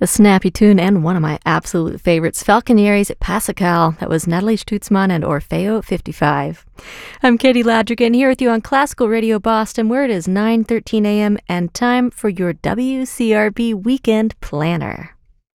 A snappy tune and one of my absolute favorites, Falconieri's Pascal. That was Natalie Stutzman and Orfeo 55. I'm Katie Ladrigan here with you on Classical Radio Boston, where it is 9:13 a.m. and time for your WCRB Weekend Planner.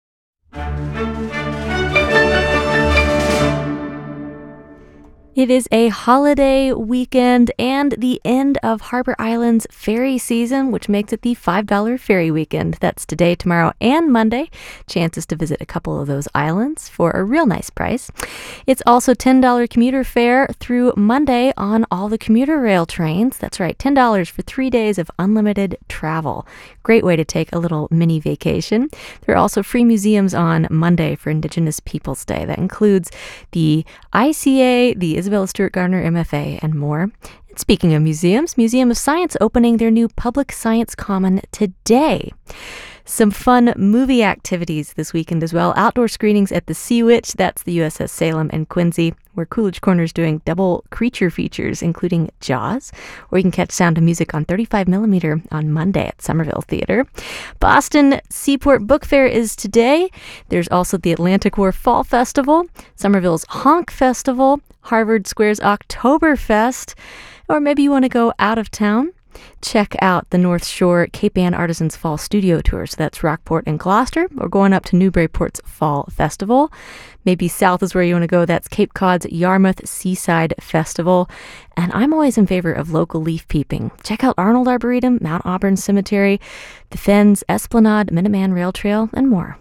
It is a holiday weekend and the end of Harbor Island's ferry season, which makes it the $5 ferry weekend. That's today, tomorrow, and Monday. Chances to visit a couple of those islands for a real nice price. It's also $10 commuter fare through Monday on all the commuter rail trains. That's right, $10 for 3 days of unlimited travel. Great way to take a little mini vacation. There are also free museums on Monday for Indigenous Peoples Day. That includes the ICA, the Isabella Stewart Gardner MFA, and more. And speaking of museums, Museum of Science opening their new Public Science Common today. Some fun movie activities this weekend as well. Outdoor screenings at the Sea Witch, that's the USS Salem and Quincy, where Coolidge Corner's doing double creature features, including Jaws, or you can catch Sound of Music on 35mm on Monday at Somerville Theater. Boston Seaport Book Fair is today. There's also the Atlantic Wharf Fall Festival, Somerville's Honk Festival, Harvard Square's Oktoberfest, or maybe you want to go out of town. Check out the North Shore Cape Ann Artisans Fall Studio Tour. So that's Rockport and Gloucester, or going up to Newburyport's Fall Festival. Maybe south is where you want to go. That's Cape Cod's Yarmouth Seaside Festival. And I'm always in favor of local leaf peeping. Check out Arnold Arboretum, Mount Auburn Cemetery, the Fens, Esplanade, Minuteman Rail Trail, and more.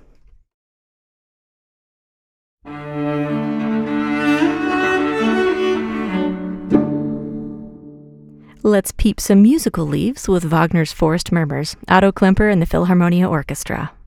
Let's peep some musical leaves with Wagner's Forest Murmurs, Otto Klemper and the Philharmonia Orchestra.